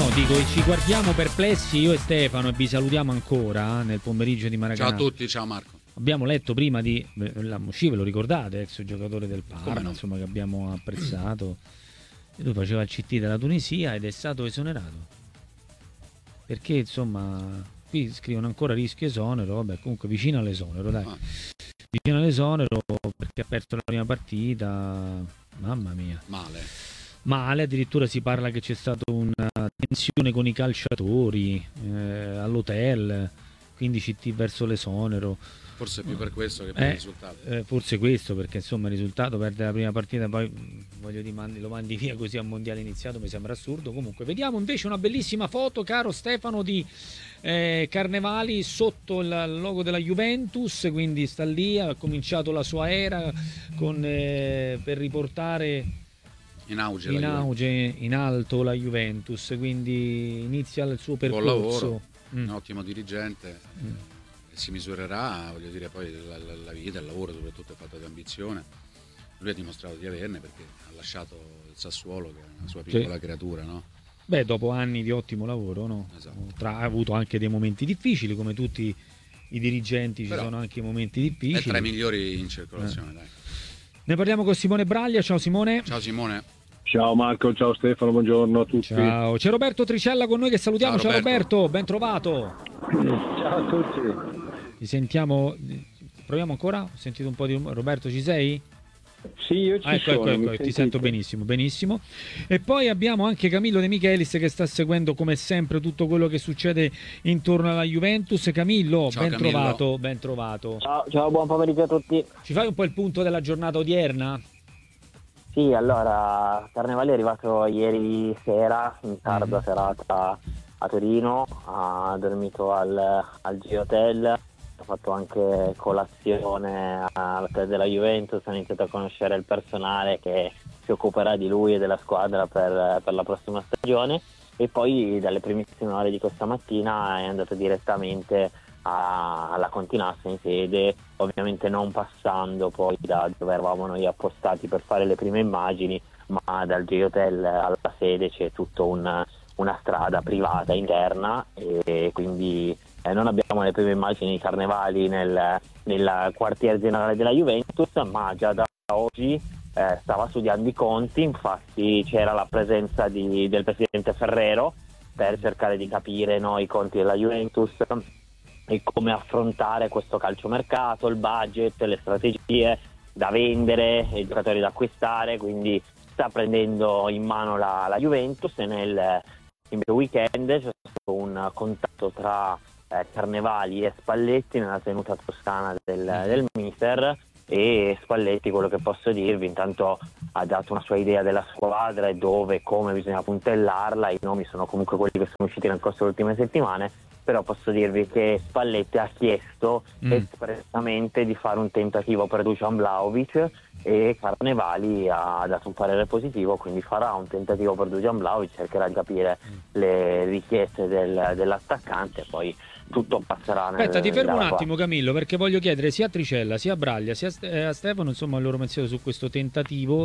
No, dico, ci guardiamo perplessi io e Stefano e vi salutiamo ancora nel pomeriggio di Maracanã. Ciao a tutti, ciao Marco. Abbiamo letto prima di Lamouchi, ve lo ricordate, ex giocatore del Parma, no? insomma, che abbiamo apprezzato. E lui faceva il CT della Tunisia ed è stato esonerato. Perché, insomma, qui scrivono ancora rischio esonero, vabbè, comunque vicino all'esonero, dai. Vicino all'esonero perché ha perso la prima partita, mamma mia. Male, addirittura si parla che c'è stata una tensione con i calciatori all'hotel, quindi CT verso l'esonero. Forse più per questo che per il risultato. Forse questo, perché insomma il risultato, perde la prima partita, poi voglio dire, lo mandi via così a mondiale iniziato, mi sembra assurdo. Comunque vediamo invece una bellissima foto, caro Stefano, di Carnevali sotto il logo della Juventus, quindi sta lì, ha cominciato la sua era per riportare in alto la Juventus, quindi inizia il suo percorso. Buon lavoro, un ottimo dirigente. Si misurerà, voglio dire, poi la vita, il lavoro soprattutto è fatto di ambizione. Lui ha dimostrato di averne perché ha lasciato il Sassuolo, che è una sua piccola creatura, no? Beh, dopo anni di ottimo lavoro, no? Esatto. Ha avuto anche dei momenti difficili, come tutti i dirigenti, ci sono anche momenti difficili. È tra i migliori in circolazione, dai. Ne parliamo con Simone Braglia. Ciao Simone. Ciao Simone. Ciao Marco, ciao Stefano, buongiorno a tutti. Ciao, c'è Roberto Tricella con noi che salutiamo. Ciao Roberto, ben trovato. Ciao a tutti. Ti sentiamo, proviamo ancora? Ho sentito un po' di Roberto, ci sei? Sì, io ci sono. Ecco, ti sento benissimo. E poi abbiamo anche Camillo De Michelis che sta seguendo come sempre tutto quello che succede intorno alla Juventus. Camillo, ciao, ben trovato. Ciao, buon pomeriggio a tutti. Ci fai un po' il punto della giornata odierna? Sì, allora, Carnevali è arrivato ieri sera, in tarda serata a Torino, ha dormito al G-Hotel, ha fatto anche colazione all'hotel della Juventus, ha iniziato a conoscere il personale che si occuperà di lui e della squadra per la prossima stagione, e poi dalle primissime ore di questa mattina è andato direttamente alla Continassa in sede, ovviamente non passando poi da dove eravamo noi appostati per fare le prime immagini, ma dal G-Hotel alla sede c'è tutta una strada privata interna, e quindi non abbiamo le prime immagini di Carnevali nel quartier generale della Juventus, ma già da oggi stava studiando i conti. Infatti c'era la presenza del presidente Ferrero per cercare di capire i conti della Juventus e come affrontare questo calciomercato, il budget, le strategie da vendere, i giocatori da acquistare. Quindi sta prendendo in mano la Juventus, e nel weekend c'è stato un contatto tra Carnevali e Spalletti nella tenuta toscana del Mister, e Spalletti, quello che posso dirvi, intanto ha dato una sua idea della squadra e dove e come bisogna puntellarla. I nomi sono comunque quelli che sono usciti nel corso delle ultime settimane, però posso dirvi che Spalletti ha chiesto espressamente di fare un tentativo per Dusan Vlahovic, e Carnevali ha dato un parere positivo, quindi farà un tentativo per Dusan Vlahovic, cercherà di capire le richieste dell'attaccante, poi tutto passerà. Aspetta, ti fermo un attimo Camillo, perché voglio chiedere sia a Tricella sia a Braglia sia a Stefano, insomma, il loro pensiero su questo tentativo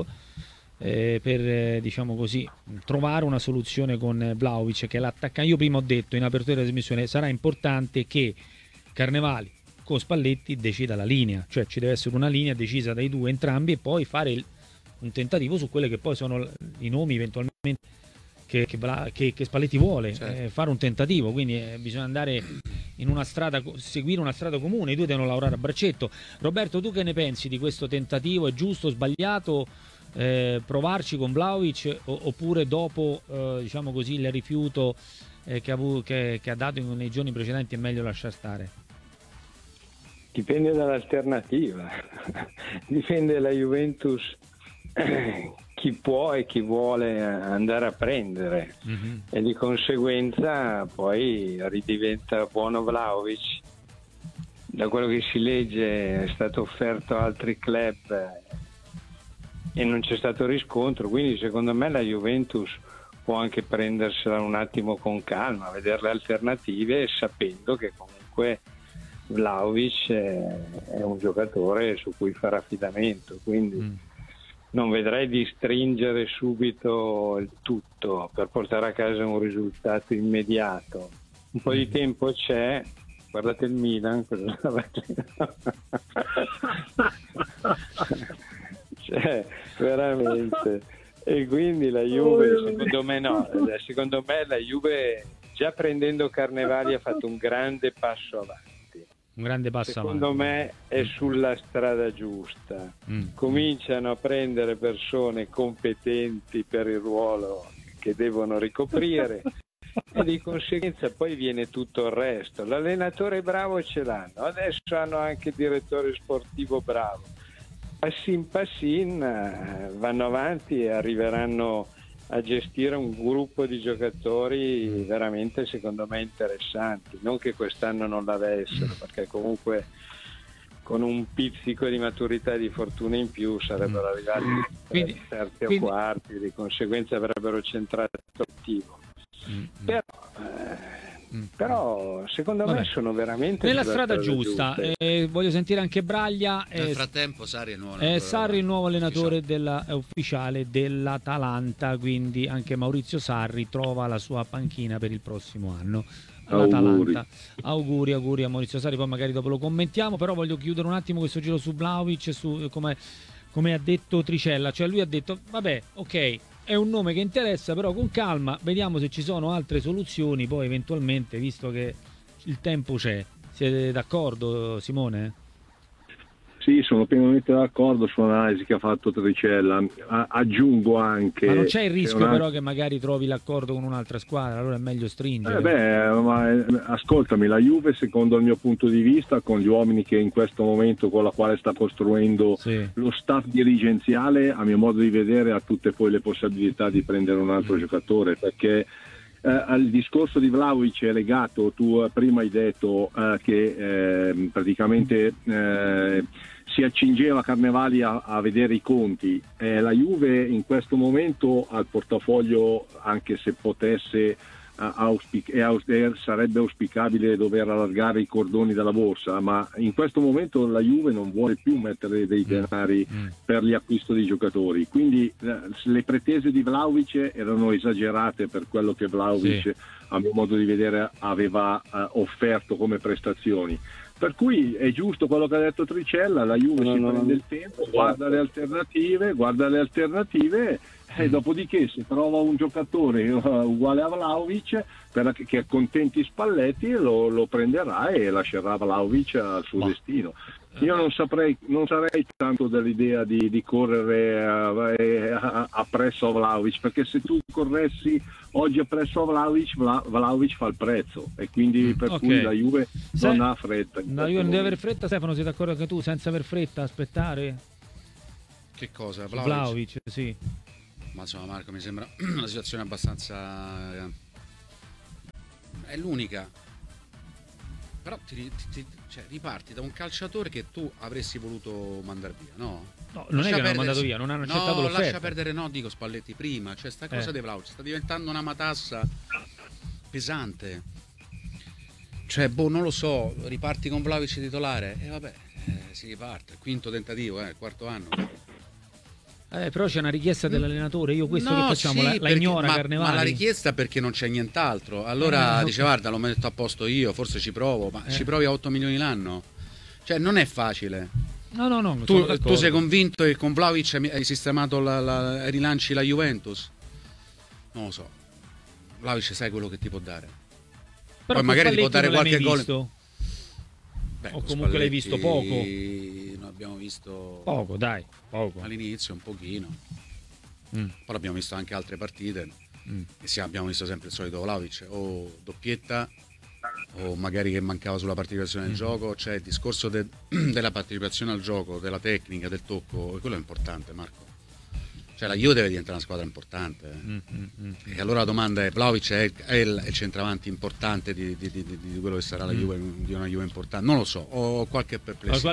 per diciamo così trovare una soluzione con Vlahovic, che è l'attaccante. Io prima ho detto in apertura della trasmissione, sarà importante che Carnevali con Spalletti decida la linea, cioè ci deve essere una linea decisa dai due entrambi, e poi fare un tentativo su quelle che poi sono i nomi eventualmente che Spalletti vuole, fare un tentativo. Quindi bisogna andare in una strada, seguire una strada comune, i due devono lavorare a braccetto. Roberto, tu che ne pensi di questo tentativo? È giusto o sbagliato provarci con Vlahovic, oppure dopo diciamo così il rifiuto che ha dato nei giorni precedenti è meglio lasciar stare? Dipende dall'alternativa. Dipende dalla Juventus chi può e chi vuole andare a prendere, e di conseguenza poi ridiventa buono Vlahovic. Da quello che si legge è stato offerto a altri club e non c'è stato riscontro, quindi secondo me la Juventus può anche prendersela un attimo con calma, vedere le alternative, sapendo che comunque Vlahovic è un giocatore su cui fare affidamento, quindi non vedrei di stringere subito il tutto per portare a casa un risultato immediato. Un po' di tempo c'è, guardate il Milan, cosa sta facendo? Cioè, veramente. E quindi la Juve, secondo me la Juve, già prendendo Carnevali, ha fatto un grande passo avanti. Un grande passo Secondo avanti. me è sulla strada giusta. Cominciano a prendere persone competenti per il ruolo che devono ricoprire e di conseguenza poi viene tutto il resto. L'allenatore bravo ce l'hanno, adesso hanno anche il direttore sportivo bravo. Passin passin vanno avanti e arriveranno a gestire un gruppo di giocatori veramente, secondo me, interessanti. Non che quest'anno non l'avessero, perché comunque con un pizzico di maturità e di fortuna in più sarebbero arrivati terzi o quarti, di conseguenza avrebbero centrato l'attivo. Però secondo me sono veramente nella strada giusta. Voglio sentire anche Braglia. Nel frattempo Sarri è il nuovo allenatore ufficiale dell'Atalanta, quindi anche Maurizio Sarri trova la sua panchina per il prossimo anno all'Atalanta. Auguri a Maurizio Sarri, poi magari dopo lo commentiamo, però voglio chiudere un attimo questo giro su Vlahovic, su come ha detto Tricella, cioè lui ha detto vabbè, ok, è un nome che interessa, però con calma, vediamo se ci sono altre soluzioni, poi eventualmente, visto che il tempo c'è. Siete d'accordo, Simone? Sì, sono pienamente d'accordo sull'analisi che ha fatto Tricella. Aggiungo anche... Ma non c'è il rischio però che magari trovi l'accordo con un'altra squadra, allora è meglio stringere? Ascoltami, la Juve, secondo il mio punto di vista, con gli uomini che in questo momento con la quale sta costruendo lo staff dirigenziale, a mio modo di vedere, ha tutte poi le possibilità di prendere un altro giocatore, perché al discorso di Vlahovic è legato, tu prima hai detto che praticamente si accingeva Carnevali a vedere i conti. La Juve in questo momento ha il portafoglio, anche se potesse, sarebbe auspicabile dover allargare i cordoni della borsa, ma in questo momento la Juve non vuole più mettere dei denari per l'acquisto di giocatori, quindi le pretese di Vlahovic erano esagerate per quello che Vlahovic a mio modo di vedere aveva offerto come prestazioni. Per cui è giusto quello che ha detto Tricella, la Juve prende il tempo, guarda le alternative e dopodiché se trova un giocatore uguale a Vlahovic che accontenti Spalletti lo prenderà e lascerà Vlahovic al suo destino. Io non sarei tanto dell'idea di correre appresso a Vlahovic, perché se tu corressi oggi appresso a Vlahovic fa il prezzo, e quindi per cui la Juve non ha fretta. La Juve non deve avere fretta. Stefano, sei d'accordo anche tu, senza aver fretta, aspettare? Che cosa? Vlahovic, sì. Ma insomma, Marco, mi sembra una situazione abbastanza... è l'unica. Però riparti da un calciatore che tu avresti voluto mandare via, no? No, non è che l'hanno mandato via, non hanno accettato l'offerta. Lascia perdere, dico Spalletti prima, cioè sta cosa di Vlahovic sta diventando una matassa pesante. Cioè, non lo so, riparti con Vlahovic titolare e vabbè, si riparte, quinto tentativo, quarto anno. Però c'è una richiesta dell'allenatore, io questo che facciamo? La ignora Carnevali? Ma la richiesta perché non c'è nient'altro. Allora dice guarda, lo metto a posto io, forse ci provo, ma ci provi a 8 milioni l'anno? Cioè non è facile. No. Tu sei convinto che con Vlahovic hai sistemato rilanci la Juventus? Non lo so. Vlahovic sai quello che ti può dare. Però poi magari ti può dare qualche gol. O comunque l'hai visto poco? Abbiamo visto poco all'inizio, un pochino. Poi abbiamo visto anche altre partite e abbiamo visto sempre il solito Vlahovic, o doppietta o magari che mancava sulla partecipazione al gioco. Cioè il discorso della partecipazione al gioco, della tecnica, del tocco, quello è importante, Marco. Cioè la Juve deve diventare una squadra importante. E allora la domanda è: Vlahovic è il centravanti importante di quello che sarà la Juve, di una Juve importante? Non lo so, ho qualche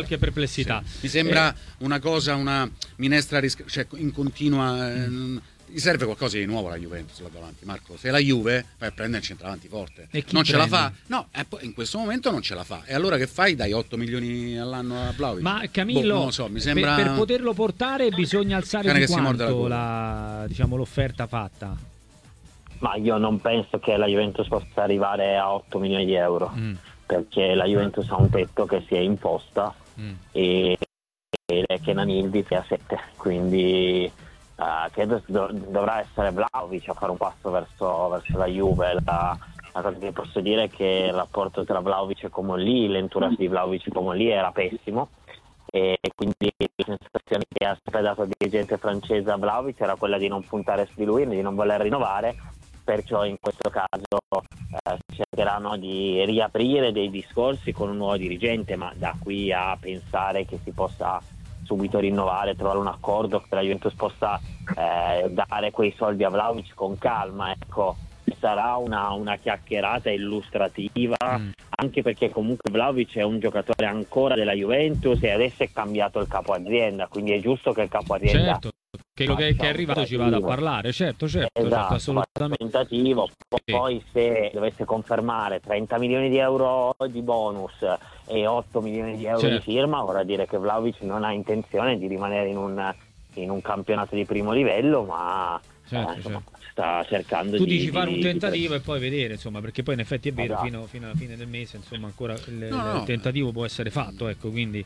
perplessità. Sì. Mi sembra una cosa, una minestra in continua gli serve qualcosa di nuovo alla Juventus là davanti, Marco. Se la Juve vai a prendere il centravanti forte, non ce la fa, no, in questo momento non ce la fa, e allora che fai? Dai 8 milioni all'anno a Vlahovic? Ma Camillo, non lo so, mi sembra... per poterlo portare bisogna alzare di quanto diciamo, l'offerta fatta? Ma io non penso che la Juventus possa arrivare a 8 milioni di euro, perché la Juventus ha un tetto che si è imposta e Kenan Yildiz è a 7, quindi credo dovrà essere Vlahovic a fare un passo verso la Juve. La cosa che posso dire è che il rapporto tra Vlahovic e Comolli, l'entourage di Vlahovic e Comolli era pessimo, e quindi la sensazione che ha sempre dato il dirigente francese a Vlahovic era quella di non puntare su di lui, di non voler rinnovare, perciò in questo caso cercheranno di riaprire dei discorsi con un nuovo dirigente, ma da qui a pensare che si possa subito rinnovare, trovare un accordo, che la Juventus possa dare quei soldi a Vlahovic con calma, ecco, sarà una chiacchierata illustrativa, anche perché comunque Vlahovic è un giocatore ancora della Juventus e adesso è cambiato il capo azienda, quindi è giusto che il capo azienda che è arrivato ci vada a parlare, certo, esatto, assolutamente. Tentativo. Poi se dovesse confermare 30 milioni di euro di bonus e 8 milioni di euro di firma, vorrà dire che Vlahovic non ha intenzione di rimanere in un campionato di primo livello, ma sta cercando tu dici fare un tentativo e poi vedere, insomma, perché poi in effetti è vero, fino alla fine del mese, insomma, ancora il tentativo può essere fatto, ecco, quindi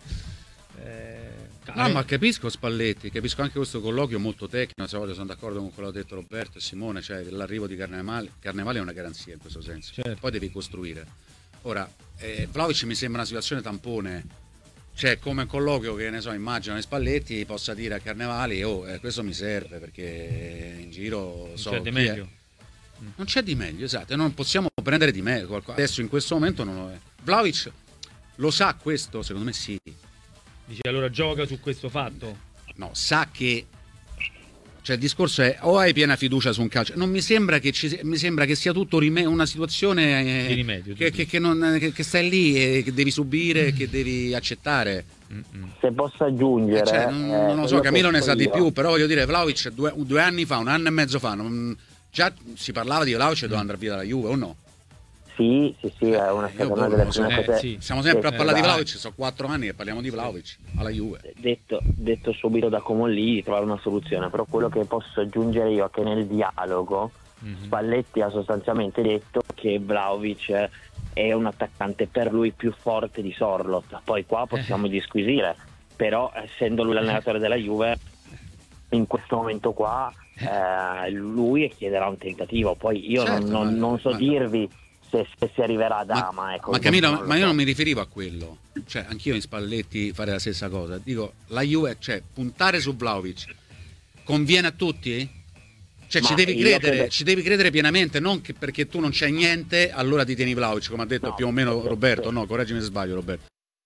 ma capisco Spalletti, capisco anche questo colloquio molto tecnico, se voglio, sono d'accordo con quello che ha detto Roberto e Simone, cioè l'arrivo di Carnevale è una garanzia in questo senso, poi devi costruire. Ora Vlahovic mi sembra una situazione tampone, cioè come colloquio che ne so, immagino che Spalletti possa dire a Carnevali questo mi serve perché in giro so c'è di meglio. Non c'è di meglio, esatto, non possiamo prendere di meglio adesso in questo momento non lo è. Vlahovic lo sa questo? Secondo me sì. Dici allora gioca su questo fatto? No, sa che, cioè il discorso è o hai piena fiducia su un calcio, non mi sembra che mi sembra che sia tutto una situazione di rimedio, che stai lì e che devi subire, che devi accettare. Se posso aggiungere, non lo so, Camillo ne sa di più, però voglio dire, Vlahovic 2 anni fa, 1 anno e mezzo fa, già si parlava di Vlahovic doveva andare via dalla Juve o no? Sì, è una delle prime cose. Siamo sempre a parlare di Vlahovic, sono 4 anni che parliamo di Vlahovic alla Juve. Detto subito da Comolli di trovare una soluzione, però quello che posso aggiungere io è che nel dialogo Spalletti ha sostanzialmente detto che Vlahovic è un attaccante per lui più forte di Sorloth. Poi qua possiamo disquisire, però essendo lui l'allenatore della Juve in questo momento qua lui chiederà un tentativo. Poi io non so dirvi se si arriverà ad Ama, ecco. Ma Camillo, io non mi riferivo a quello, cioè anch'io in Spalletti fare la stessa cosa, dico la Juve, cioè puntare su Vlahovic conviene a tutti? Cioè ci devi credere pienamente, non che perché tu non c'hai niente allora ti tieni Vlahovic, come ha detto più o meno Roberto, no, correggimi se sbaglio Roberto.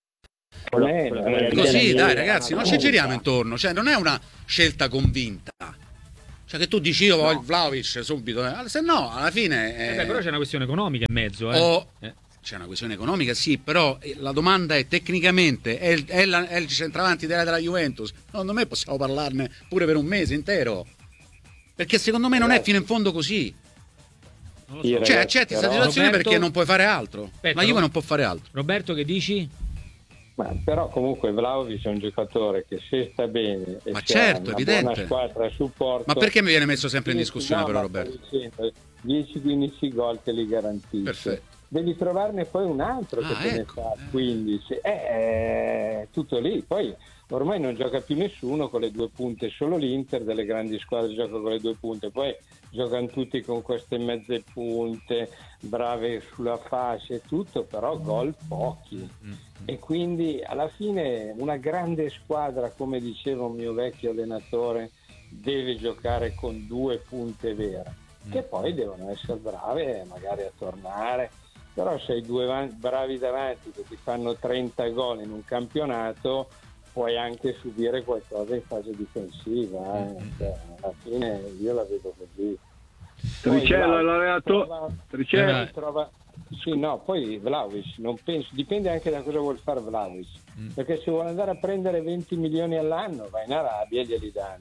Così dai ragazzi, non ci giriamo intorno, cioè non è una scelta convinta. Cioè che tu dici io voglio Vlahovic subito, se no alla fine però c'è una questione economica in mezzo, C'è una questione economica, sì, però la domanda è tecnicamente è il centravanti della Juventus. Secondo me possiamo parlarne pure per un mese intero, perché secondo me non è fino in fondo così. Non lo so. Cioè accetti questa situazione Roberto, perché non puoi fare altro. La Juve non può fare altro. Roberto, che dici? Ma però comunque Vlahovic è un giocatore che se sta bene e ma certo, una evidente. buona squadra a supporto. Ma perché mi viene messo sempre in discussione però Roberto? 10-15 gol te li garantisce. Perfetto. Devi trovarne poi un altro che te ne fa 15. È tutto lì. Poi ormai non gioca più nessuno con le 2 punte, solo l'Inter delle grandi squadre gioca con le 2 punte, poi giocano tutti con queste mezze punte, brave sulla fascia e tutto, però gol pochi. E quindi alla fine una grande squadra, come diceva un mio vecchio allenatore, deve giocare con 2 punte vere, che poi devono essere brave magari a tornare, però se hai 2 bravi davanti che ti fanno 30 gol in un campionato puoi anche subire qualcosa in fase difensiva, Cioè, alla fine io la vedo così. Tricella l'allenatore trova. Sì, no, poi Vlahovic non penso, dipende anche da cosa vuol fare Vlahovic, perché se vuole andare a prendere 20 milioni all'anno va in Arabia e glieli danno,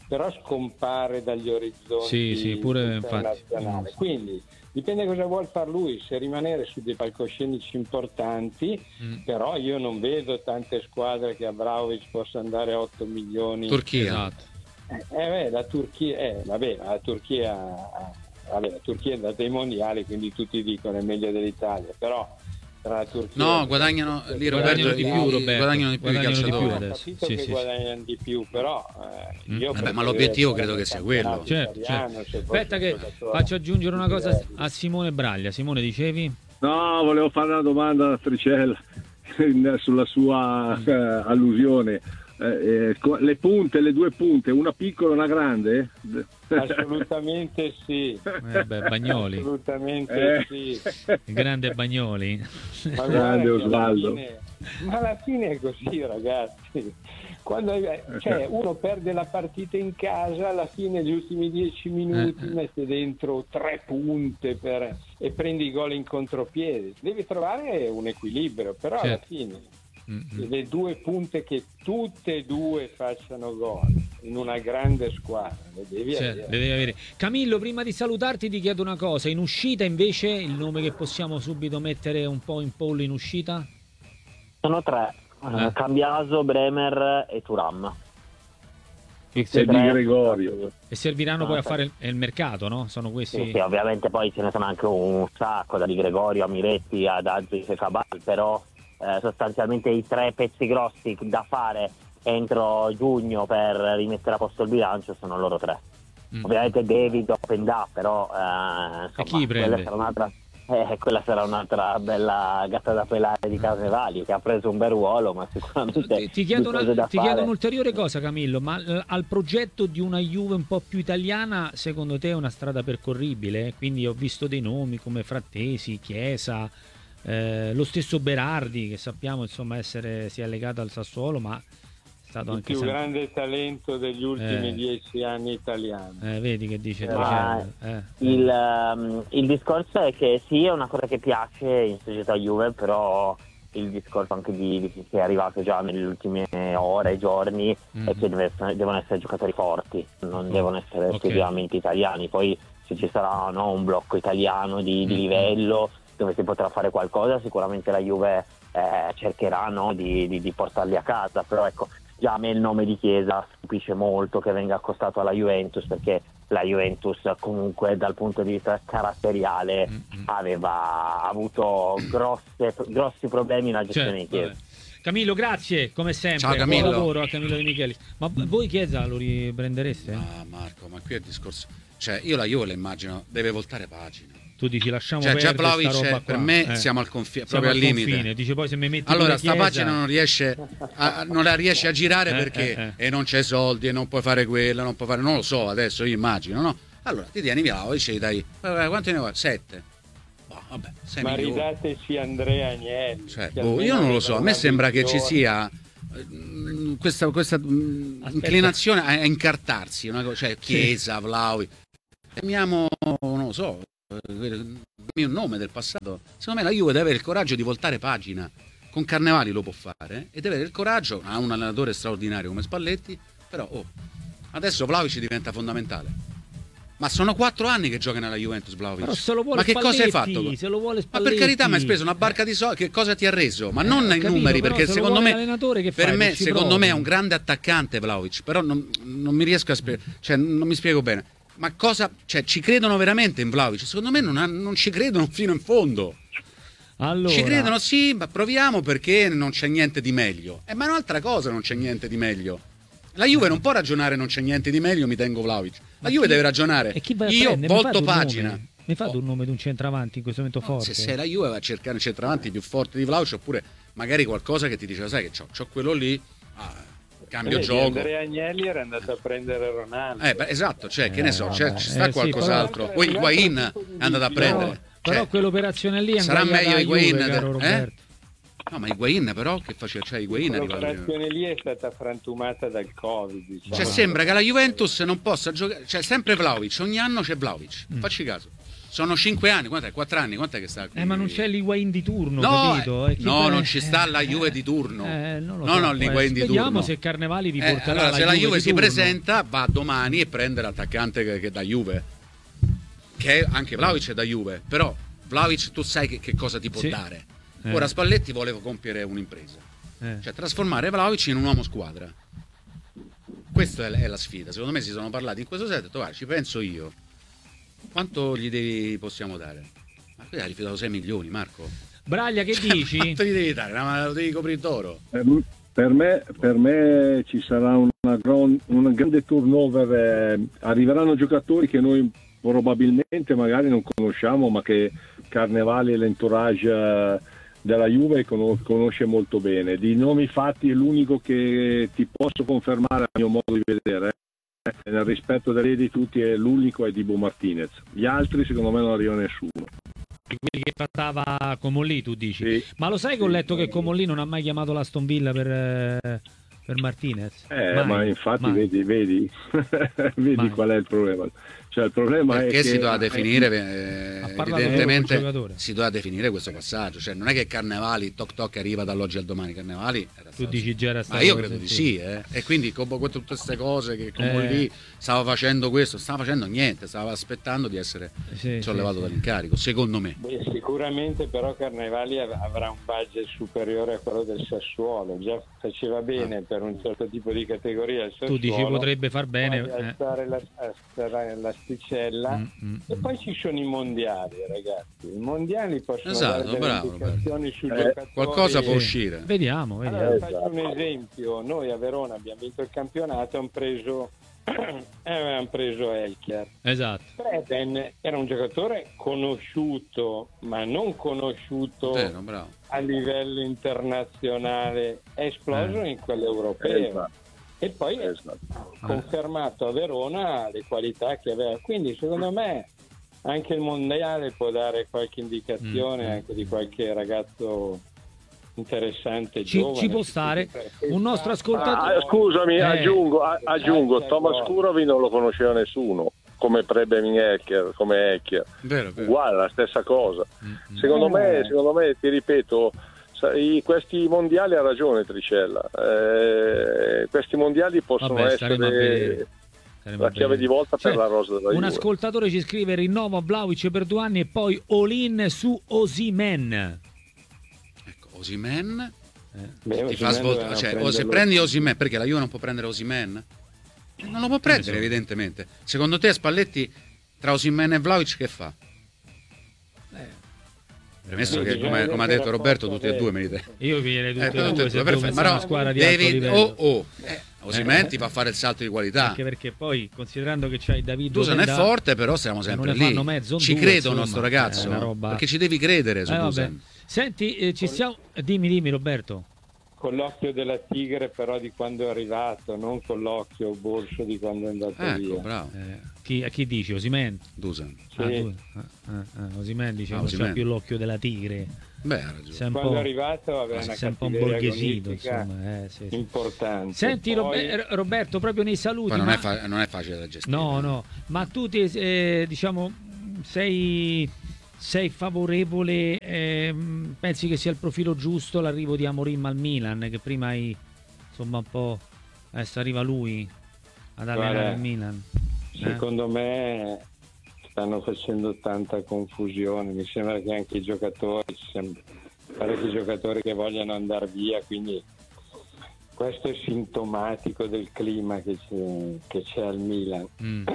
però scompare dagli orizzonti sì, pure internazionali. Quindi dipende cosa vuol far lui, se rimanere su dei palcoscenici importanti, però io non vedo tante squadre che Abramovic possa andare a 8 milioni. Turchia. Esatto. La Turchia, la Turchia è andata ai mondiali, quindi tutti dicono è meglio dell'Italia, però tra la Turchia no, guadagnano lì, Roberto, guadagnano di più i calciatori. Ho capito che guadagnano di più, però io ma l'obiettivo credo che sia quello. Certo. Aspetta che faccio aggiungere una cosa a Simone Braglia. Simone, dicevi? No, volevo fare una domanda a Tricella sulla sua allusione. Le punte, le due punte, una piccola e una grande? Assolutamente sì. Bagnoli. Assolutamente sì. Il grande Bagnoli. Ma grande Osvaldo. Ma alla fine è così, ragazzi. Quando uno perde la partita in casa, alla fine gli ultimi 10 minuti mette dentro 3 punte e prendi i gol in contropiede. Devi trovare un equilibrio, però alla fine le due punte che tutte e due facciano gol in una grande squadra le devi avere. Camillo, prima di salutarti ti chiedo una cosa: in uscita invece il nome che possiamo subito mettere un po' in pollo in uscita? Sono 3, Cambiaso, Bremer e Thuram. E Di Gregorio. E serviranno poi a fare il mercato, no? Sono questi. Sì, ovviamente poi ce ne sono anche un sacco, da Di Gregorio a Miretti ad Aziz e Cabal, però sostanzialmente i 3 pezzi grossi da fare entro giugno per rimettere a posto il bilancio sono loro 3. Ovviamente David Openda, però insomma, quella sarà un'altra bella gatta da pelare di Carnevali, che ha preso un bel ruolo, ma sicuramente ti chiedo un'ulteriore cosa, Camillo, ma al progetto di una Juve un po' più italiana, secondo te è una strada percorribile? Quindi ho visto dei nomi come Frattesi, Chiesa, lo stesso Berardi, che sappiamo insomma sia legato al Sassuolo, ma è stato il anche più grande talento degli ultimi 10 anni italiani. Vedi che dice il discorso è che sì, è una cosa che piace in società Juve, però il discorso anche di che è arrivato già nelle ultime ore, giorni, è che devono essere giocatori forti, non devono essere esclusivamente italiani. Poi se ci sarà un blocco italiano di livello dove si potrà fare qualcosa, sicuramente la Juve cercherà di portarli a casa, però ecco, già a me il nome di Chiesa stupisce molto che venga accostato alla Juventus, perché la Juventus comunque dal punto di vista caratteriale aveva avuto grossi problemi nella gestione di Chiesa. Camillo, grazie come sempre. Ciao, Camillo. Buon lavoro a Camillo De Michelis. Ma voi Chiesa lo riprendereste? Marco, ma qui è il discorso, cioè io la Juve la immagino deve voltare pagina. Tu dici lasciamo perdere già Vlahovic sta roba per qua. me siamo al proprio al limite. Dice poi se mi metti allora Chiesa... sta pagina non la riesce a girare perché e non c'è soldi e non puoi fare quello, non puoi fare, non lo so, adesso io immagino, no? Allora ti tieni Vlahovic e dai quanti ne vuoi? 7. Vabbè, 6 ma milioni. ridateci Andrea Agnelli, io non lo so, a me sembra che ci sia questa inclinazione a incartarsi, cioè Chiesa, Vlahovic. Chiamiamo, non lo so, un nome del passato. Secondo me la Juve deve avere il coraggio di voltare pagina. Con Carnevali lo può fare e deve avere il coraggio, ha un allenatore straordinario come Spalletti, però adesso Vlahovic diventa fondamentale. Ma sono 4 anni che gioca nella Juventus Vlahovic. Ma che cosa hai fatto? Se lo vuole ma per carità, mi hai speso una barca di soldi, che cosa ti ha reso? Ma non nei numeri, perché se secondo me secondo me è un grande attaccante Vlahovic, però non mi riesco a spiegare, cioè non mi spiego bene. Ma cosa, cioè ci credono veramente in Vlahovic? Secondo me non ci credono fino in fondo. Allora, ci credono, sì, ma proviamo perché non c'è niente di meglio. Ma è un'altra cosa, non c'è niente di meglio. La Juve non può ragionare non c'è niente di meglio, mi tengo Vlahovic. La Juve deve ragionare. Io volto pagina. Mi fate un nome di un centravanti in questo momento forte? Se la Juve va a cercare un centravanti più forte di Vlahovic, oppure magari qualcosa che ti dice, sai che c'ho quello lì, cambio gioco. Andrea Agnelli era andato a prendere Ronaldo. Esatto, cioè che ne so, ci sta qualcos'altro. O Higuain è andato a prendere. Però quell'operazione lì sarà meglio Higuain, No, ma Higuain però che faceva? Cioè Higuain l'operazione lì è stata frantumata dal Covid, diciamo. Cioè sembra che la Juventus non possa giocare, cioè sempre Vlahovic, ogni anno c'è Vlahovic. Facci caso. Sono 5 anni, 4 anni, quant'è che sta qui? Ma non c'è l'Higuaín di turno, no, capito? Non ci sta la Juve di turno. Non l'Higuaín di turno. Vediamo se Carnevali vi porterà allora, se la Juve si turno. presenta, va domani e prende l'attaccante che è da Juve. Che anche Vlahovic è da Juve, però Vlahovic tu sai che cosa ti può dare. Ora Spalletti voleva compiere un'impresa. Cioè trasformare Vlahovic in un uomo squadra. Questa è la sfida. Secondo me si sono parlati in questo senso, ho detto, guarda, ci penso io. Quanto possiamo dare? Ma qui hai rifiutato 6 milioni, Marco. Braglia, che dici? Quanto gli devi dare? Ma lo devi coprire d'oro. Per me ci sarà un grande turnover. Arriveranno giocatori che noi probabilmente magari non conosciamo, ma che Carnevali e l'entourage della Juve conosce molto bene. Di nomi fatti l'unico che ti posso confermare, a mio modo di vedere, nel rispetto di tutti, è l'unico è Dibu Martinez. Gli altri secondo me non arriva nessuno. Quelli che trattava Comolli, tu dici? Sì, ma lo sai che ho letto che Comolli non ha mai chiamato l'Aston Villa per Martinez? Ma infatti vedi qual è il problema. Cioè il problema perché è che si doveva definire evidentemente si doveva definire questo passaggio, cioè non è che Carnevali toc arriva dall'oggi al domani. Carnevali era tu dici già era stato, ma io credo di sì, e quindi con tutte queste cose che lì stava facendo questo, stava facendo niente, stava aspettando di essere sollevato dall'incarico, secondo me. Sicuramente però Carnevali avrà un budget superiore a quello del Sassuolo, già faceva bene per un certo tipo di categoria il Sassuolo. Tu dici potrebbe far bene alzare l'asticella. E poi ci sono i mondiali, ragazzi, i mondiali possono dare delle indicazioni sui giocatori. Qualcosa può uscire, vediamo. Allora, faccio un esempio: noi a Verona abbiamo vinto il campionato, avevamo preso Elchier. Esatto. Preben era un giocatore conosciuto, ma non conosciuto a livello internazionale, è esploso in quello europeo. E poi ha confermato a Verona le qualità che aveva. Quindi secondo me anche il mondiale può dare qualche indicazione anche di qualche ragazzo interessante, giovane. Ci può stare un nostro ascoltatore. Scusami, aggiungo Thomas Kurovi non lo conosceva nessuno, come Preben Elchier, come Elchier. Vero. Uguale, la stessa cosa. Secondo me, ti ripeto, questi mondiali, ha ragione Tricella, questi mondiali possono essere la chiave di volta per la rosa della Juve. Un ascoltatore ci scrive: rinnovo Vlahovic per 2 anni e poi all-in su Osimhen. Ecco, Osimhen ti fa svoltare, cioè, se prendi Osimhen, perché la Juve non può prendere Osimhen? Non lo può prendere, evidentemente. Secondo te Spalletti tra Osimhen e Vlahovic che fa? Premesso che come ha detto Roberto tutti e due merite. Io vi direi tutti e due, perfetto, ma no, squadra di alto livello. Osimhen ti fa fare il salto di qualità. Anche perché poi, considerando che c'hai David Dusan è forte, però siamo sempre lì. Ci credo il nostro ragazzo, perché ci devi credere su Dusan. Senti, ci siamo. Dimmi Roberto. Con l'occhio della tigre però di quando è arrivato, non con l'occhio borso di quando è andato via. Bravo. A chi dici? Osimhen? Dusan. Sì. Osimhen dice non c'ha più l'occhio della tigre. Beh, ha ragione. Quando è arrivato aveva una cattiveria borghesito, insomma, importante. Senti Roberto, proprio nei saluti. Poi non è facile da gestire. No, ma tu sei favorevole, pensi che sia il profilo giusto l'arrivo di Amorim al Milan, che prima hai insomma un po', adesso arriva lui ad allenare il Milan? Secondo me stanno facendo tanta confusione, mi sembra che anche i giocatori, ci siano parecchi giocatori che vogliono andare via, quindi questo è sintomatico del clima che c'è al Milan.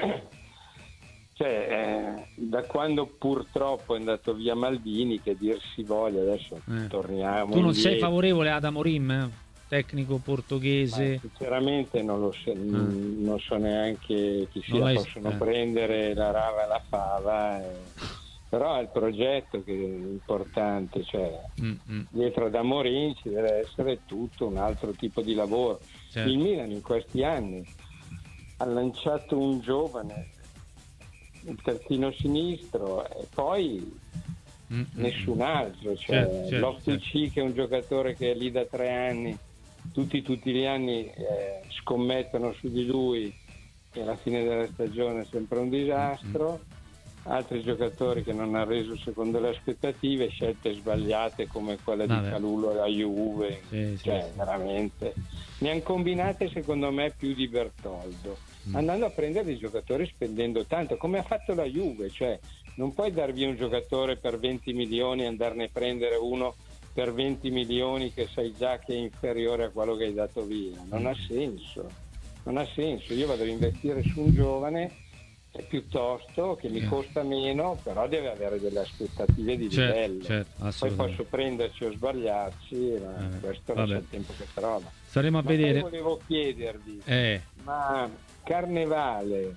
Cioè, da quando purtroppo è andato via Maldini, che dir si voglia, adesso torniamo. Tu non sei favorevole ad Amorim, tecnico portoghese? Ma sinceramente non lo so, non so neanche chi sia, possono prendere la rava e la fava, però è il progetto che è importante, cioè dietro ad Amorim ci deve essere tutto un altro tipo di lavoro. Il Milan in questi anni ha lanciato un giovane, il terzino sinistro, e poi nessun altro, cioè Loftus-Cheek è un giocatore che è lì da 3 anni, tutti gli anni scommettono su di lui e alla fine della stagione è sempre un disastro. altri giocatori che non hanno reso secondo le aspettative, scelte sbagliate come quella di Calulo alla Juve, veramente ne hanno combinate secondo me più di Bertoldo, andando a prendere dei giocatori spendendo tanto come ha fatto la Juve, cioè non puoi dar via un giocatore per 20 milioni e andarne a prendere uno per 20 milioni che sai già che è inferiore a quello che hai dato via, non ha senso, io vado ad investire su un giovane piuttosto che mi costa meno, però deve avere delle aspettative di livello, poi posso prenderci o sbagliarci, questo lascia il tempo che trova. Staremo a vedere. Io volevo chiedervi, ma Carnevali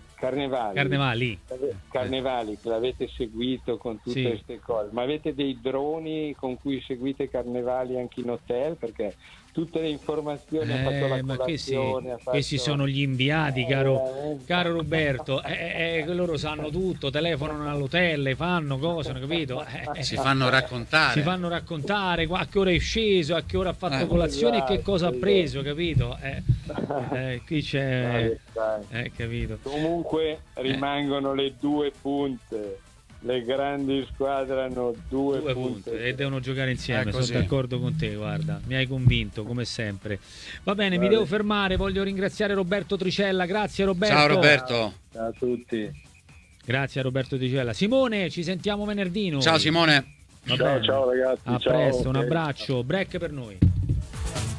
che l'avete seguito con tutte queste cose, ma avete dei droni con cui seguite Carnevali anche in hotel? Perché tutte le informazioni ha fatto la colazione, questi sono gli inviati, caro Roberto, loro sanno tutto, telefonano all'hotel, fanno cose, hanno capito? Si fanno raccontare a che ora è sceso, a che ora ha fatto colazione e che cosa ha preso, capito? Qui c'è capito. Comunque rimangono le due punte, le grandi squadre hanno due punte e devono giocare insieme, sono d'accordo con te, guarda, mi hai convinto come sempre. Va bene, mi devo fermare, voglio ringraziare Roberto Tricella, grazie Roberto. Ciao Roberto. Ciao a tutti. Grazie a Roberto Tricella. Simone, ci sentiamo venerdì. Ciao Simone. Ciao ragazzi. A presto, un abbraccio, break per noi.